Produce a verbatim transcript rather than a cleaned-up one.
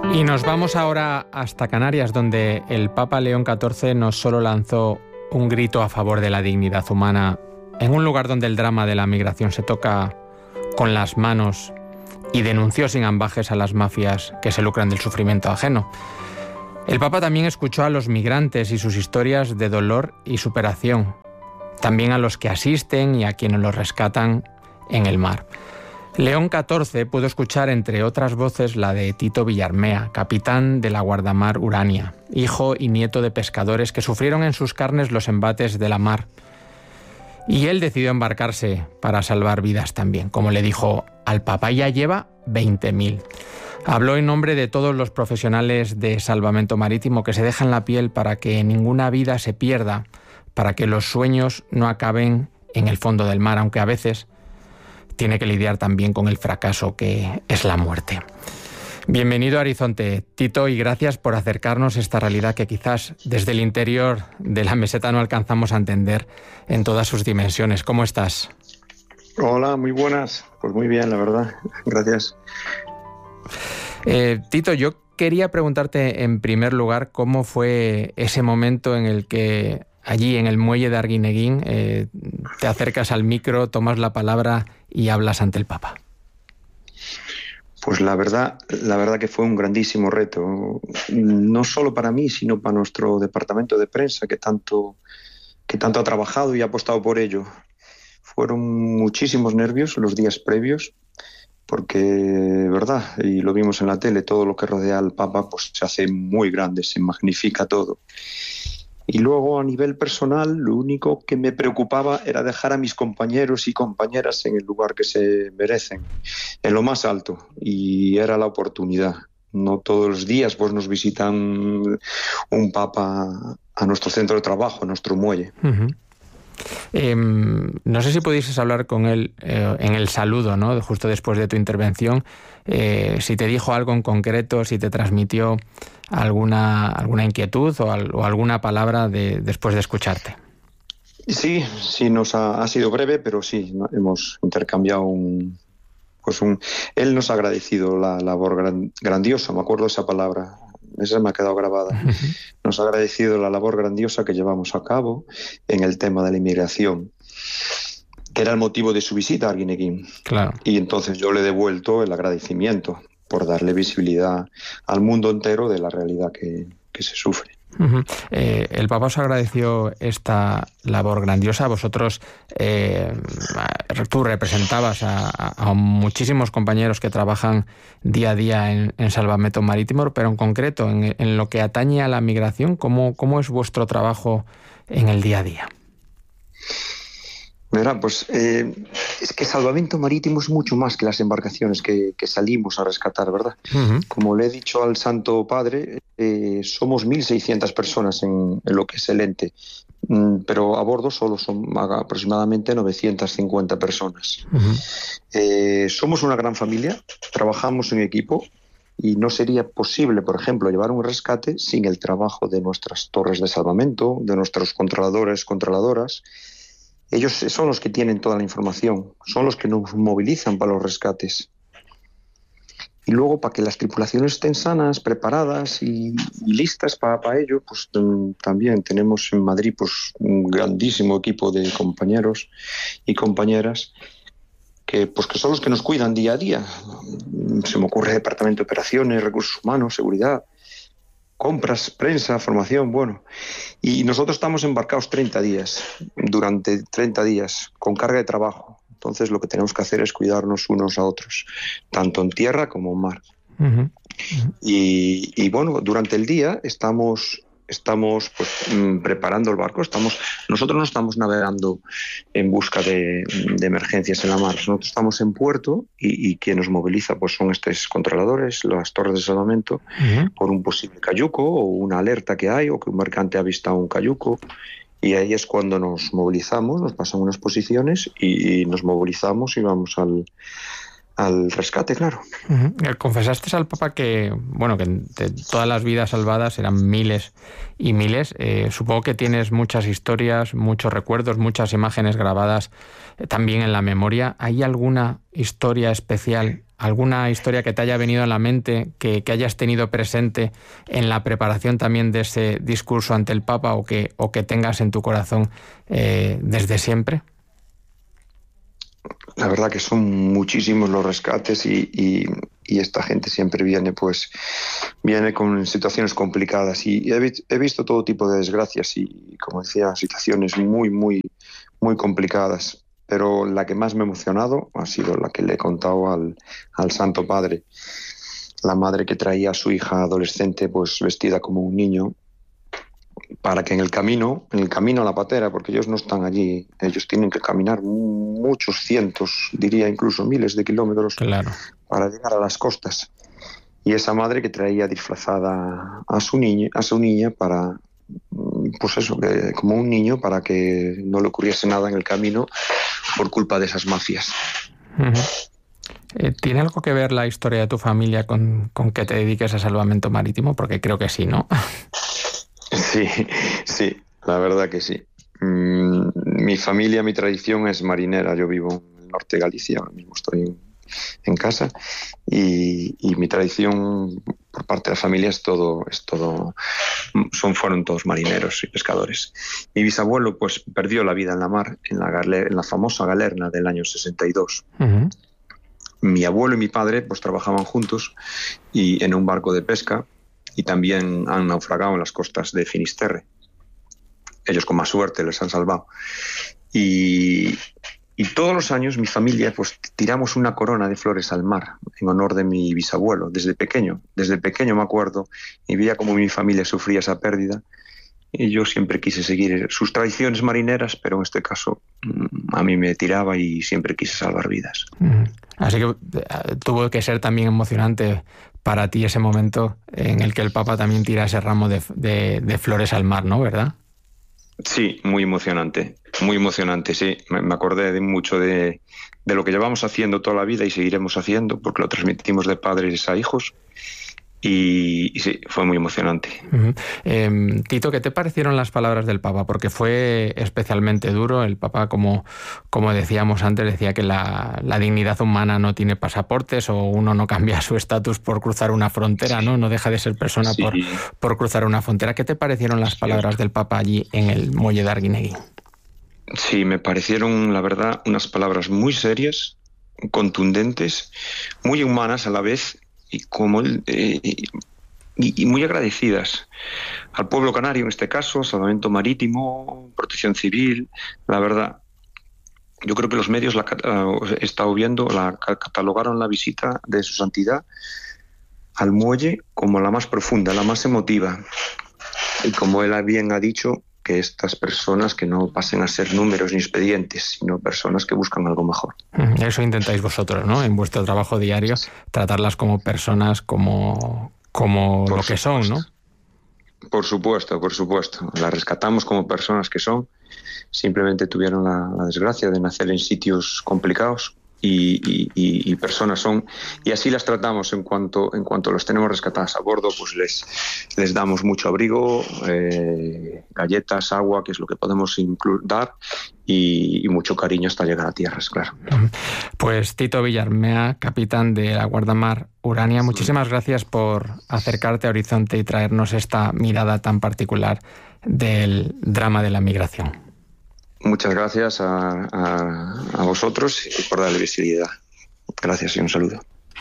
Y nos vamos ahora hasta Canarias, donde el Papa León catorce no solo lanzó un grito a favor de la dignidad humana, en un lugar donde el drama de la migración se toca con las manos, y denunció sin ambajes a las mafias que se lucran del sufrimiento ajeno. El Papa también escuchó a los migrantes y sus historias de dolor y superación, también a los que asisten y a quienes los rescatan en el mar. León catorce pudo escuchar, entre otras voces, la de Tito Villarmea, capitán de la guardamar Urania, hijo y nieto de pescadores que sufrieron en sus carnes los embates de la mar. Y él decidió embarcarse para salvar vidas también, como le dijo al Papa. Ya lleva veinte mil. Habló en nombre de todos los profesionales de salvamento marítimo que se dejan la piel para que ninguna vida se pierda, para que los sueños no acaben en el fondo del mar, aunque a veces tiene que lidiar también con el fracaso que es la muerte. Bienvenido a Horizonte, Tito, y gracias por acercarnos esta realidad que quizás desde el interior de la meseta no alcanzamos a entender en todas sus dimensiones. ¿Cómo estás? Hola, muy buenas. Pues muy bien, la verdad. Gracias. Eh, Tito, yo quería preguntarte en primer lugar cómo fue ese momento en el que allí en el muelle de Arguineguín eh, te acercas al micro, tomas la palabra y hablas ante el Papa. Pues la verdad, la verdad que fue un grandísimo reto, no solo para mí, sino para nuestro departamento de prensa que tanto, que tanto ha trabajado y ha apostado por ello. Fueron muchísimos nervios los días previos, porque, verdad, y lo vimos en la tele, todo lo que rodea al Papa pues se hace muy grande, se magnifica todo. Y luego, a nivel personal, lo único que me preocupaba era dejar a mis compañeros y compañeras en el lugar que se merecen, en lo más alto, y era la oportunidad. No todos los días pues nos visitan un papa a nuestro centro de trabajo, a nuestro muelle. Uh-huh. Eh, no sé si pudieses hablar con él eh, en el saludo, ¿no? Justo después de tu intervención, eh, si te dijo algo en concreto, si te transmitió alguna alguna inquietud o, al, o alguna palabra de, después de escucharte. Sí, sí, nos ha, ha sido breve, pero sí, ¿no? Hemos intercambiado un, pues un... Él nos ha agradecido la labor gran, grandiosa, me acuerdo de esa palabra. Esa me ha quedado grabada. Uh-huh. Nos ha agradecido la labor grandiosa que llevamos a cabo en el tema de la inmigración, que era el motivo de su visita a Arguineguín. Claro. Y entonces yo le he devuelto el agradecimiento por darle visibilidad al mundo entero de la realidad que, que se sufre. Uh-huh. Eh, el Papa os agradeció esta labor grandiosa. Vosotros, eh, tú representabas a, a muchísimos compañeros que trabajan día a día en, en salvamento marítimo, pero en concreto, en, en lo que atañe a la migración, ¿cómo, cómo es vuestro trabajo en el día a día? Mira, pues eh, es que salvamento marítimo es mucho más que las embarcaciones que, que salimos a rescatar, ¿verdad? Uh-huh. Como le he dicho al Santo Padre, eh, somos mil seiscientas personas en, en lo que es el ente, mm, pero a bordo solo son aproximadamente novecientas cincuenta personas. Uh-huh. Eh, somos una gran familia, trabajamos en equipo y no sería posible, por ejemplo, llevar un rescate sin el trabajo de nuestras torres de salvamento, de nuestros controladores, controladoras. Ellos son los que tienen toda la información, son los que nos movilizan para los rescates. Y luego, para que las tripulaciones estén sanas, preparadas y, y listas para, para ello, pues t- también tenemos en Madrid pues, un grandísimo equipo de compañeros y compañeras que, pues, que son los que nos cuidan día a día. Se me ocurre departamento de operaciones, recursos humanos, seguridad, compras, prensa, formación, bueno. Y nosotros estamos embarcados treinta días, durante treinta días, con carga de trabajo. Entonces lo que tenemos que hacer es cuidarnos unos a otros, tanto en tierra como en mar. Uh-huh. Uh-huh. Y, y bueno, durante el día estamos... Estamos pues, preparando el barco. Estamos, nosotros no estamos navegando en busca de, de emergencias en la mar. Nosotros estamos en puerto y, y quien nos moviliza pues, son estos controladores, las torres de salvamento, uh-huh. por un posible cayuco o una alerta que hay o que un mercante ha avistado un cayuco. Y ahí es cuando nos movilizamos, nos pasan unas posiciones y, y nos movilizamos y vamos al... al rescate, claro. Uh-huh. Confesaste al Papa que, bueno, que de todas las vidas salvadas eran miles y miles. Eh, supongo que tienes muchas historias, muchos recuerdos, muchas imágenes grabadas eh, también en la memoria. ¿Hay alguna historia especial alguna historia que te haya venido a la mente, que, que hayas tenido presente en la preparación también de ese discurso ante el Papa o que, o que tengas en tu corazón eh, desde siempre? La verdad que son muchísimos los rescates y, y, y esta gente siempre viene pues viene con situaciones complicadas y he, he visto todo tipo de desgracias y, como decía, situaciones muy, muy, muy complicadas. Pero la que más me ha emocionado ha sido la que le he contado al, al Santo Padre. La madre que traía a su hija adolescente pues vestida como un niño, para que en el camino, en el camino a la patera, porque ellos no están allí, ellos tienen que caminar muchos cientos, diría incluso miles de kilómetros, claro, para llegar a las costas. Y esa madre que traía disfrazada a su niña, a su niña para, pues eso, que, como un niño, para que no le ocurriese nada en el camino por culpa de esas mafias. Uh-huh. ¿Tiene algo que ver la historia de tu familia con, con que te dediques a salvamento marítimo? Porque creo que sí, ¿no? Sí, sí, la verdad que sí. Mm, mi familia, mi tradición es marinera. Yo vivo en el norte de Galicia, ahora mismo estoy en, en casa y, y mi tradición por parte de la familia es todo, es todo, son fueron todos marineros y pescadores. Mi bisabuelo pues perdió la vida en la mar, en la, galer, en la famosa galerna del año sesenta y dos. Uh-huh. Mi abuelo y mi padre pues trabajaban juntos y en un barco de pesca. Y también han naufragado en las costas de Finisterre. Ellos con más suerte les han salvado. Y, y todos los años mi familia pues tiramos una corona de flores al mar en honor de mi bisabuelo, desde pequeño. Desde pequeño me acuerdo y veía cómo mi familia sufría esa pérdida. Y yo siempre quise seguir sus tradiciones marineras, pero en este caso a mí me tiraba y siempre quise salvar vidas. Mm. Así que tuvo que ser también emocionante para ti ese momento en el que el Papa también tira ese ramo de, de, de flores al mar, ¿no? ¿Verdad? Sí, muy emocionante, muy emocionante, sí. Me, me acordé de mucho de, de lo que llevamos haciendo toda la vida y seguiremos haciendo, porque lo transmitimos de padres a hijos. Y, y sí, fue muy emocionante. Uh-huh. Eh, Tito, ¿qué te parecieron las palabras del Papa? Porque fue especialmente duro. El Papa, como, como decíamos antes, decía que la, la dignidad humana no tiene pasaportes o uno no cambia su estatus por cruzar una frontera, ¿no? No deja de ser persona sí. por, por cruzar una frontera. ¿Qué te parecieron las palabras sí. del Papa allí en el muelle de Arguineguín? Sí, me parecieron, la verdad, unas palabras muy serias, contundentes, muy humanas a la vez, y como eh, y, y muy agradecidas al pueblo canario en este caso, salvamento marítimo, protección civil. La verdad, yo creo que los medios la uh, he estado viendo, la catalogaron la visita de su santidad al muelle como la más profunda, la más emotiva, y como él bien ha dicho, que estas personas que no pasen a ser números ni expedientes, sino personas que buscan algo mejor. Eso intentáis vosotros, ¿no? En vuestro trabajo diario, tratarlas como personas, como, como lo que son, ¿no? Por supuesto, por supuesto. Las rescatamos como personas que son. Simplemente tuvieron la, la desgracia de nacer en sitios complicados y, y, y, y personas son. Y así las tratamos en cuanto en cuanto los tenemos rescatadas a bordo, pues les, les damos mucho abrigo, eh, galletas, agua, que es lo que podemos inclu- dar, y, y mucho cariño hasta llegar a tierras, claro. Pues Tito Villarmea, capitán de la Guardamar Urania, muchísimas gracias por acercarte a Horizonte y traernos esta mirada tan particular del drama de la migración. Muchas gracias a, a, a vosotros y por darle visibilidad. Gracias y un saludo.